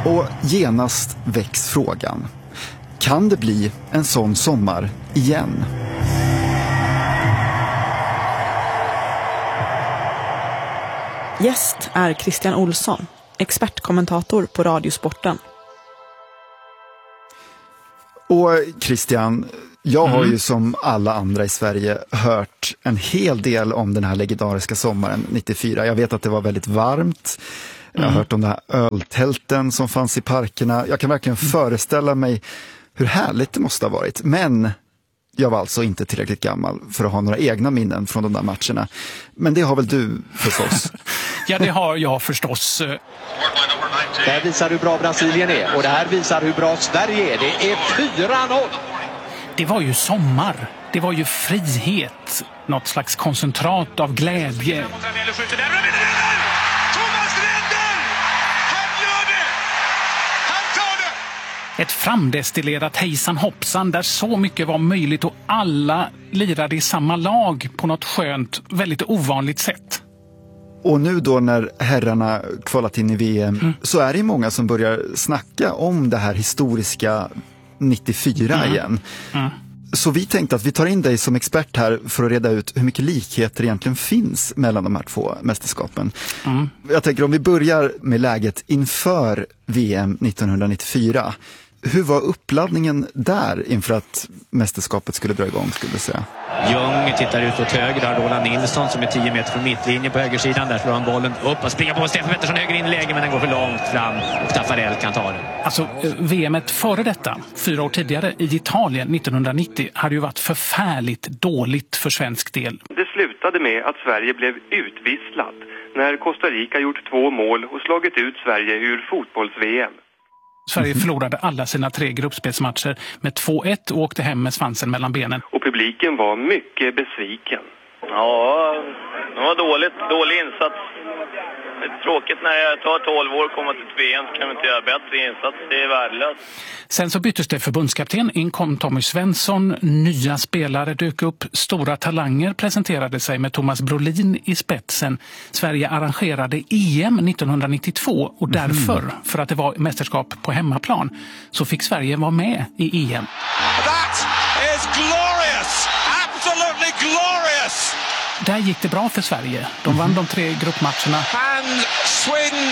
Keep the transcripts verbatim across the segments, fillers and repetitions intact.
Och genast väcks frågan. Kan det bli en sån sommar igen? Gäst är Christian Olsson, expertkommentator på Radiosporten. Och Christian, jag har Mm. ju som alla andra i Sverige hört en hel del om den här legendariska sommaren nittiofyra. Jag vet att det var väldigt varmt. Jag har Mm. hört om den här öltälten som fanns i parkerna. Jag kan verkligen föreställa mig hur härligt det måste ha varit. Men jag var alltså inte tillräckligt gammal för att ha några egna minnen från de där matcherna. Men det har väl du förstås? Ja, det har jag förstås. Det här visar hur bra Brasilien är och det här visar hur bra Sverige är. Det är fyra noll. Det var ju sommar. Det var ju frihet. Något slags koncentrat av glädje. Ett framdestillerat hejsan hoppsan där så mycket var möjligt och alla lirade i samma lag på något skönt, väldigt ovanligt sätt. Och nu då när herrarna kvalat in i V M mm. så är det många som börjar snacka om det här historiska nittiofyra mm. igen. Mm. Så vi tänkte att vi tar in dig som expert här för att reda ut hur mycket likheter egentligen finns mellan de här två mästerskapen. Mm. Jag tänker om vi börjar med läget inför V M nittonhundranittiofyra. Hur var uppladdningen där inför att mästerskapet skulle dra igång, skulle jag säga? Ljung tittar ut åt höger, där Roland Nilsson som är tio meter från mittlinjen på högersidan. Där slår han bollen upp och springer på Stefan Pettersson höger in i läge, men den går för långt fram och Taffarel kan ta den. Alltså V M:et före detta, fyra år tidigare i Italien nittonhundranittio, hade ju varit förfärligt dåligt för svensk del. Det slutade med att Sverige blev utvisslat när Costa Rica gjort två mål och slagit ut Sverige ur fotbolls-V M. Sverige förlorade alla sina tre gruppspelsmatcher med två ett och åkte hem med svansen mellan benen. Och publiken var mycket besviken. Ja, det var dåligt. Dålig insats. Det är tråkigt när jag tar tolv år och kommer till V M så kan vi inte göra bättre insats. Det är värdelöst. Sen så byttes det förbundskapten. In kom Tommy Svensson. Nya spelare dök upp. Stora talanger presenterade sig med Thomas Brolin i spetsen. Sverige arrangerade E M nittonhundranittiotvå och därför, mm. för att det var mästerskap på hemmaplan, så fick Sverige vara med i E M. That is glorious! Absolutely glorious! Där gick det bra för Sverige. De vann de tre gruppmatcherna. And Sweden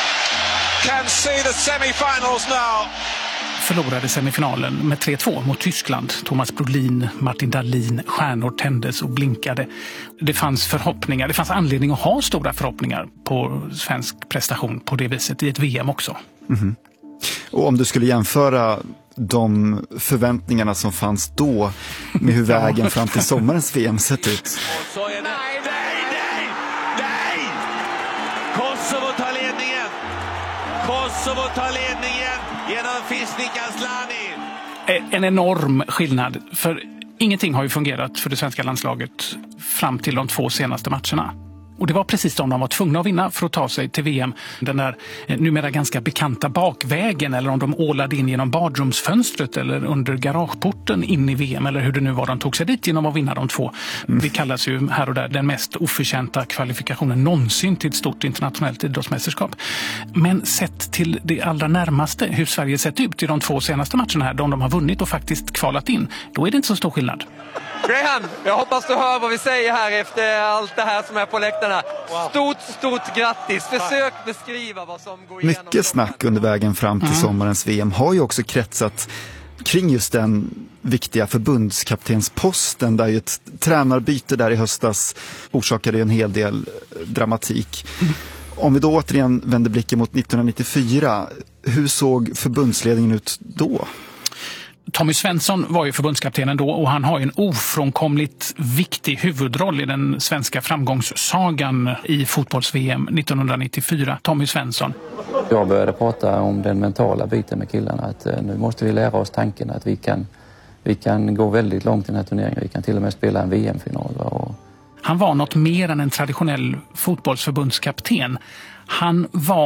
can see the semifinals now. Förlorade semifinalen med tre två mot Tyskland. Thomas Brolin, Martin Dahlin, stjärnor tändes och blinkade. Det fanns förhoppningar, det fanns anledning att ha stora förhoppningar på svensk prestation på det viset i ett V M också. Mm-hmm. Och om du skulle jämföra de förväntningarna som fanns då med hur vägen fram till sommarens V M sett ut. Nej, nej, nej, nej! Kosovo tar ledningen! Kosovo tar ledningen genom Fisnik Aslani! En enorm skillnad, för ingenting har ju fungerat för det svenska landslaget fram till de två senaste matcherna. Och det var precis de de var tvungna att vinna för att ta sig till V M. Den där numera ganska bekanta bakvägen, eller om de ålade in genom badrumsfönstret eller under garageporten in i V M, eller hur det nu var de tog sig dit genom att vinna de två. Mm. Det kallas ju här och där den mest oförtjänta kvalifikationen någonsin till ett stort internationellt idrottsmästerskap. Men sett till det allra närmaste hur Sverige sett ut i de två senaste matcherna här, de de har vunnit och faktiskt kvalat in, då är det inte så stor skillnad. Graham, jag hoppas du hör vad vi säger här efter allt det här som är på läktarna. Stort, stort grattis. Försök beskriva vad som går igenom. Mycket snack under vägen fram till mm. sommarens V M har ju också kretsat kring just den viktiga förbundskaptensposten, där ju ett tränarbyte där i höstas orsakade en hel del dramatik. Mm. Om vi då återigen vänder blicken mot nittonhundranittiofyra, hur såg förbundsledningen ut då? Tommy Svensson var ju förbundskaptenen då, och han har ju en ofrånkomligt viktig huvudroll i den svenska framgångssagan i fotbolls-V M nittonhundranittiofyra. Tommy Svensson. Jag började prata om den mentala biten med killarna, att nu måste vi lära oss tanken att vi kan, vi kan gå väldigt långt i den här turneringen. Vi kan till och med spela en V M-final. Och... Han var något mer än en traditionell fotbollsförbundskapten. Han var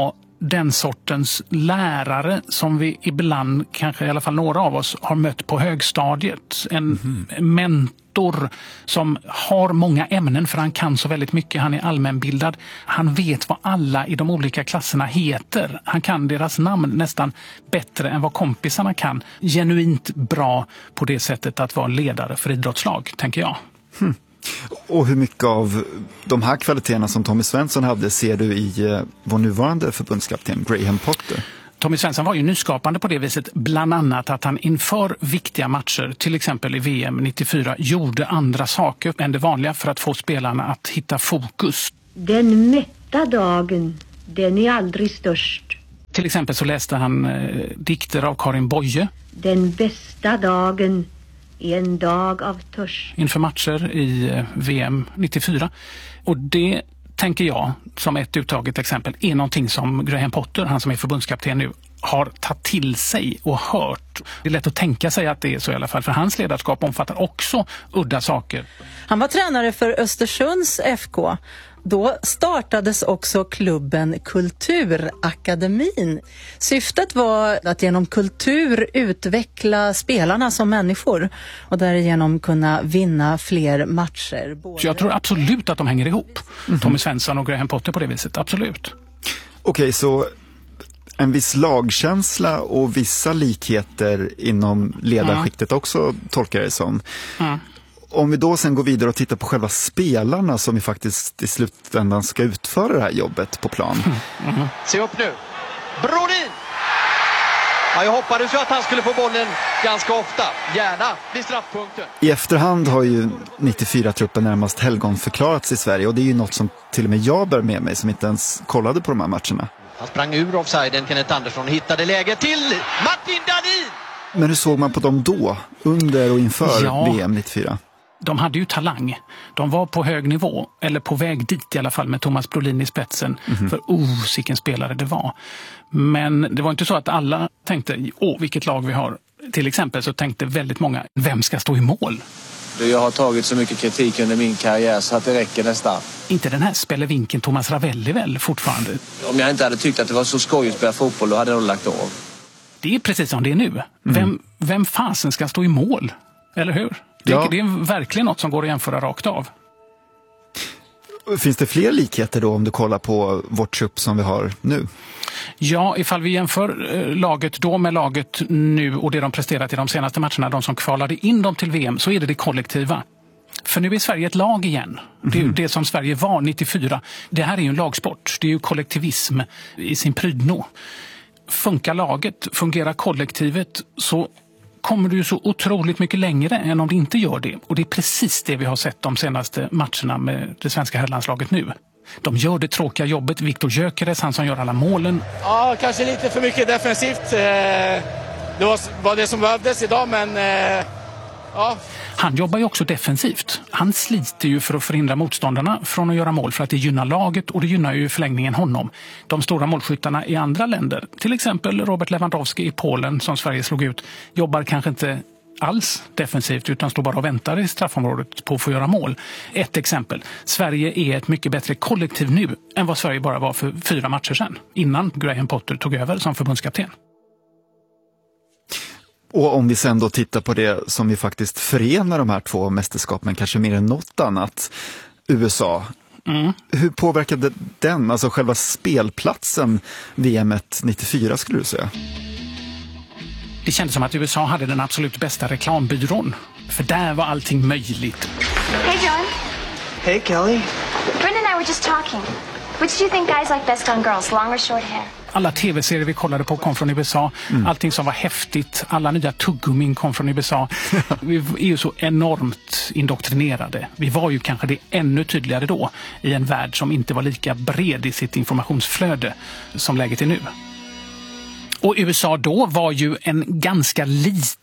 den sortens lärare som vi ibland, kanske i alla fall några av oss, har mött på högstadiet. En mm. mentor som har många ämnen för han kan så väldigt mycket. Han är allmänbildad. Han vet vad alla i de olika klasserna heter. Han kan deras namn nästan bättre än vad kompisarna kan. Genuint bra på det sättet att vara ledare för idrottslag, tänker jag. Hmm. Och hur mycket av de här kvaliteterna som Tommy Svensson hade ser du i eh, vår nuvarande förbundskapten Graham Potter? Tommy Svensson var ju nyskapande på det viset, bland annat att han inför viktiga matcher, till exempel i V M nittiofyra, gjorde andra saker än det vanliga för att få spelarna att hitta fokus. Den mätta dagen, den är aldrig störst. Till exempel så läste han eh, dikter av Karin Boye. Den bästa dagen är en dag av törst. Inför matcher i eh, V M nittiofyra. Och det tänker jag, som ett uttaget exempel, är någonting som Graham Potter, han som är förbundskapten nu, har tagit till sig och hört. Det är lätt att tänka sig att det är så i alla fall, för hans ledarskap omfattar också udda saker. Han var tränare för Östersunds F K. Då startades också klubben Kulturakademin. Syftet var att genom kultur utveckla spelarna som människor och därigenom kunna vinna fler matcher. Så jag tror absolut att de hänger ihop, mm-hmm. Tommy Svensson och Graham Potter på det viset, absolut. Okej, okay, så en viss lagkänsla och vissa likheter inom ledarskiktet mm. också tolkar jag det som. Mm. Om vi då sen går vidare och tittar på själva spelarna som vi faktiskt i slutändan ska utföra det här jobbet på plan. Mm. Mm. Se upp nu. Brodin! Ja, jag hoppades ju att han skulle få bollen ganska ofta. Gärna vid straffpunkten. I efterhand har ju nittiofyra-truppen närmast helgonförklarats i Sverige. Och det är ju något som till och med jag bär med mig som inte ens kollade på de här matcherna. Han sprang ur offsiden, Kenneth Andersson hittade läge till Martin Dahlin! Men hur såg man på dem då? Under och inför ja. V M nittiofyra? De hade ju talang. De var på hög nivå, eller på väg dit i alla fall, med Thomas Brolin i spetsen. Mm-hmm. För oh, vilken spelare det var. Men det var inte så att alla tänkte, åh, vilket lag vi har. Till exempel så tänkte väldigt många, vem ska stå i mål? Jag har tagit så mycket kritik under min karriär så att det räcker nästan. Inte den här spelevinken Thomas Ravelli väl fortfarande? Om jag inte hade tyckt att det var så skoj att spela fotboll, då hade jag lagt av. Det är precis som det är nu. Mm. Vem, vem fasen ska stå i mål? Eller hur? Det, ja. det är verkligen något som går att jämföra rakt av. Finns det fler likheter då om du kollar på vårt trupp som vi har nu? Ja, ifall vi jämför eh, laget då med laget nu och det de presterat i de senaste matcherna, de som kvalade in dem till V M, så är det det kollektiva. För nu är Sverige ett lag igen. Det är ju det som Sverige var nittiofyra. Det här är ju en lagsport. Det är ju kollektivism i sin prydno. Funkar laget, fungerar kollektivet, så kommer du så otroligt mycket längre än om det inte gör det. Och det är precis det vi har sett de senaste matcherna med det svenska herrlandslaget nu. De gör det tråkiga jobbet. Viktor Gyökeres, han som gör alla målen. Ja, kanske lite för mycket defensivt. Det var det som behövdes idag, men ja. Han jobbar ju också defensivt. Han sliter ju för att förhindra motståndarna från att göra mål, för att det gynnar laget och det gynnar ju i förlängningen honom. De stora målskyttarna i andra länder, till exempel Robert Lewandowski i Polen som Sverige slog ut, jobbar kanske inte alls defensivt utan står bara och väntar i straffområdet på att få göra mål. Ett exempel. Sverige är ett mycket bättre kollektiv nu än vad Sverige bara var för fyra matcher sedan, innan Graham Potter tog över som förbundskapten. Och om vi sen då tittar på det som vi faktiskt förenar de här två mästerskapen, kanske mer än något annat, U S A. Mm. Hur påverkade den, alltså själva spelplatsen V M nittiofyra skulle du säga? Det kändes som att U S A hade den absolut bästa reklambyrån. För där var allting möjligt. Hey John. Hey Kelly. Brenda and I were just talking. Which do you think guys like best on girls, long or short hair? Alla tv-serier vi kollade på kom från U S A. Mm. Allting som var häftigt. Alla nya tuggummin kom från U S A. Vi är ju så enormt indoktrinerade. Vi var ju kanske det ännu tydligare då i en värld som inte var lika bred i sitt informationsflöde som läget är nu. Och U S A då var ju en ganska liten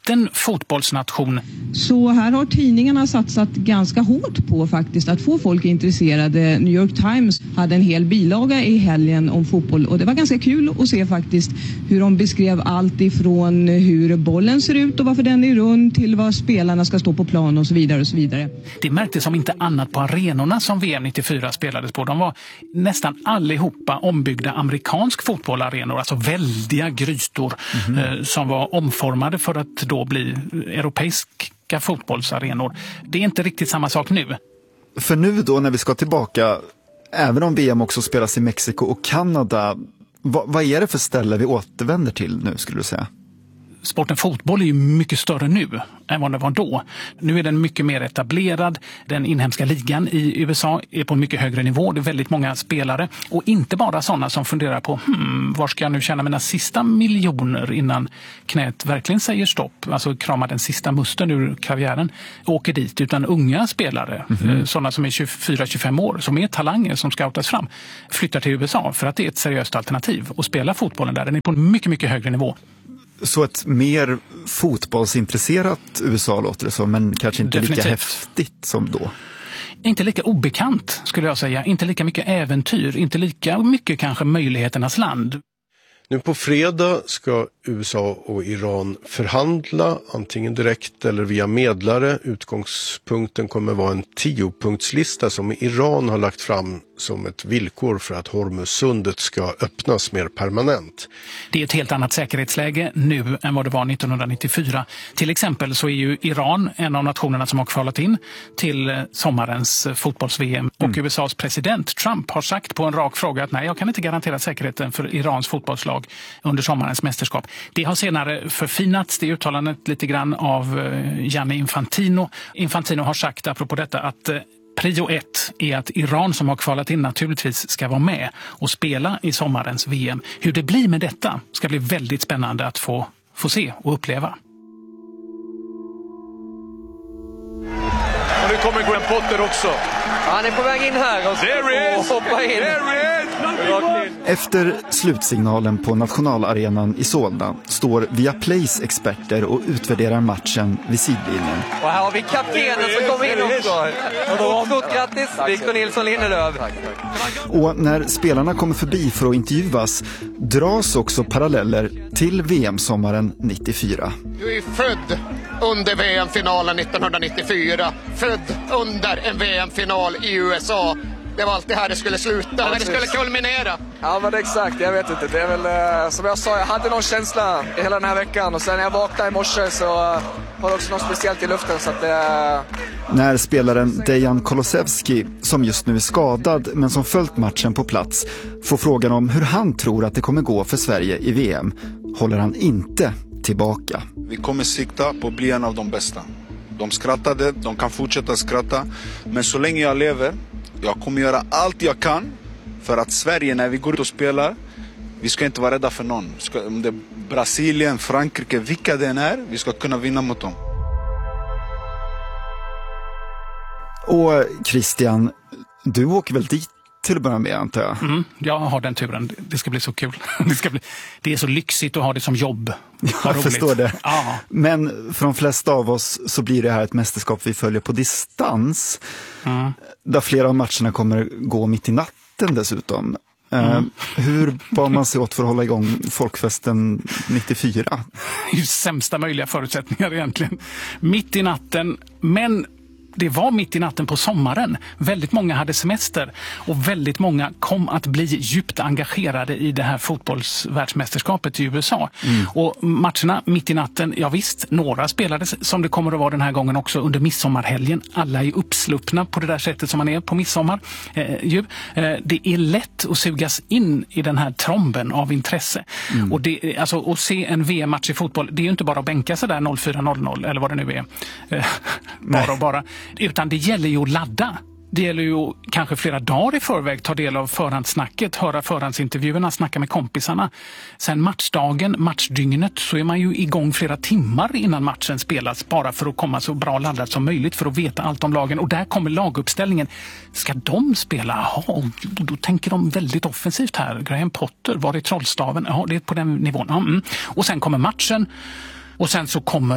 liten fotbollsnation. Så här har tidningarna satsat ganska hårt på faktiskt att få folk intresserade. New York Times hade en hel bilaga i helgen om fotboll och det var ganska kul att se faktiskt hur de beskrev allt ifrån hur bollen ser ut och varför den är rund till vad spelarna ska stå på plan och så vidare och så vidare. Det märktes som inte annat på arenorna som V M nittiofyra spelades på. De var nästan allihopa ombyggda amerikansk fotbollarenor, alltså väldiga grytor mm-hmm. eh, som var omformade för att då bli europeiska fotbollsarenor. Det är inte riktigt samma sak nu. För nu då när vi ska tillbaka, även om V M också spelas i Mexiko och Kanada, vad, vad är det för ställe vi återvänder till nu skulle du säga? Sporten fotboll är ju mycket större nu än vad det var då. Nu är den mycket mer etablerad. Den inhemska ligan i U S A är på en mycket högre nivå. Det är väldigt många spelare. Och inte bara sådana som funderar på hmm, var ska jag nu tjäna mina sista miljoner innan knät verkligen säger stopp. Alltså krama den sista musten ur karriären. Åker dit, utan unga spelare, mm-hmm. sådana som är tjugofyra till tjugofem år, som är talanger som scoutas fram, flyttar till U S A för att det är ett seriöst alternativ. Och spela fotbollen där, den är på en mycket, mycket högre nivå. Så ett mer fotbollsintresserat U S A låter det som, men kanske inte Definitivt. lika häftigt som då. Inte lika obekant skulle jag säga, inte lika mycket äventyr, inte lika mycket kanske möjligheternas land. Nu på fredag ska U S A och Iran förhandla, antingen direkt eller via medlare. Utgångspunkten kommer vara en tiopunktslista som Iran har lagt fram som ett villkor för att Hormuzsundet ska öppnas mer permanent. Det är ett helt annat säkerhetsläge nu än vad det var nittonhundranittiofyra. Till exempel så är ju Iran en av nationerna som har kvalat in till sommarens fotbolls-V M. Och mm. U S As president Trump har sagt på en rak fråga att nej, jag kan inte garantera säkerheten för Irans fotbollslag under sommarens mästerskap. Det har senare förfinats, det uttalandet lite grann av Gianni Infantino. Infantino har sagt apropå detta att prio ett är att Iran som har kvalat in naturligtvis ska vara med och spela i sommarens V M. Hur det blir med detta ska bli väldigt spännande att få, få se och uppleva. Och nu kommer Graham Potter också. Han är på väg in här och, och hoppar in. Efter slutsignalen på nationalarenan i Solna står Viaplays experter och utvärderar matchen vid sidlinjen. Och här har vi kaptenen som kommer in också. Stort grattis, Victor Nilsson Lindelöf. Och när spelarna kommer förbi för att intervjuas dras också paralleller till V M-sommaren nittiofyra. Du är född under V M-finalen nittonhundranittiofyra, född under en V M-final i U S A. Det var alltid här det skulle sluta, ja, det skulle kulminera. Ja, men exakt, jag vet inte. Det är väl, eh, som jag sa, jag hade någon känsla i hela den här veckan. Och sen när jag vaknade i morse så eh, var det också något speciellt i luften. Så att, eh... När spelaren Dejan Kolosevski, som just nu är skadad men som följt matchen på plats, får frågan om hur han tror att det kommer gå för Sverige i V M, håller han inte tillbaka. Vi kommer sikta på att bli en av de bästa. De skrattade, de kan fortsätta skratta. Men så länge jag lever, jag kommer göra allt jag kan för att Sverige, när vi går ut och spelar, vi ska inte vara rädda för någon. Ska, om det är Brasilien, Frankrike, vilka det än är, vi ska kunna vinna mot dem. Och Christian, du åker väl dit till att börja med, antar jag? Mm, jag har den turen. Det ska bli så kul. Det, ska bli, det är så lyxigt att ha det som jobb. Jag förstår det. Ja. Men för de flesta av oss så blir det här ett mästerskap vi följer på distans. Mm. Där flera av matcherna kommer gå mitt i natten dessutom. Mm. Uh, hur bar man sig åt för att hålla igång folkfesten nittiofyra? Det är ju sämsta möjliga förutsättningar egentligen. Mitt i natten, men det var mitt i natten på sommaren. Väldigt många hade semester och väldigt många kom att bli djupt engagerade i det här fotbollsvärldsmästerskapet i U S A. Mm. Och matcherna mitt i natten, ja visst, några spelades som det kommer att vara den här gången också under midsommarhelgen. Alla är uppsluppna på det där sättet som man är på midsommar. Eh, ju. Eh, det är lätt att sugas in i den här tromben av intresse. Mm. Och det, alltså, att se en V M-match i fotboll, det är ju inte bara att bänka sig där noll fyra noll noll eller vad det nu är. Eh, bara och bara. Utan det gäller ju att ladda. Det gäller ju att kanske flera dagar i förväg ta del av förhandssnacket, höra förhandsintervjuerna, snacka med kompisarna. Sen matchdagen, matchdygnet, så är man ju igång flera timmar innan matchen spelas bara för att komma så bra laddad som möjligt för att veta allt om lagen. Och där kommer laguppställningen. Ska de spela? Ja, då tänker de väldigt offensivt här. Graham Potter, var är trollstaven? Ja, det är på den nivån. Ja, mm. Och sen kommer matchen. Och sen så kommer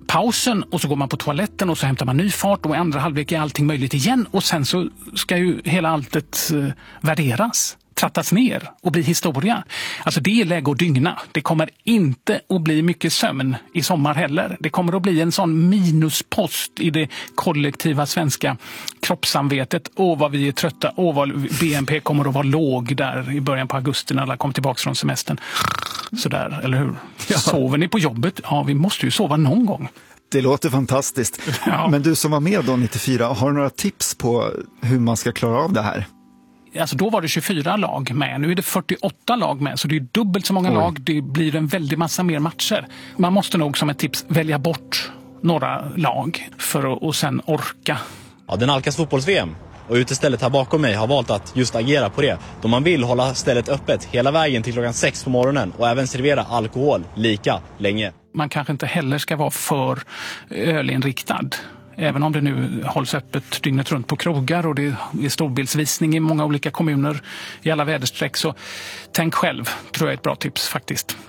pausen och så går man på toaletten och så hämtar man ny fart och i andra halvlek är allting möjligt igen och sen så ska ju hela alltet eh, värderas, trattas ner och bli historia. Alltså det är läge att dygna. Det kommer inte att bli mycket sömn i sommar heller. Det kommer att bli en sån minuspost i det kollektiva svenska kroppssamvetet. Åh vad vi är trötta, åh vad B N P kommer att vara låg där i början på augusti när alla kommer tillbaka från semestern. Sådär, eller hur? Ja. Sover ni på jobbet? Ja, vi måste ju sova någon gång. Det låter fantastiskt. Ja. Men du som var med då nittiofyra, har du några tips på hur man ska klara av det här? Alltså då var det tjugofyra lag med, nu är det fyrtioåtta lag med, så det är dubbelt så många Oj. lag, det blir en väldig massa mer matcher. Man måste nog som ett tips välja bort några lag för att och sen orka. Ja, den Alkas fotbolls-V M och utestället här bakom mig har valt att just agera på det. Då man vill hålla stället öppet hela vägen till klockan sex på morgonen och även servera alkohol lika länge. Man kanske inte heller ska vara för ölinriktad. Även om det nu hålls öppet dygnet runt på krogar och det är storbildsvisning i många olika kommuner i alla väderstreck, så tänk själv, tror jag är ett bra tips faktiskt.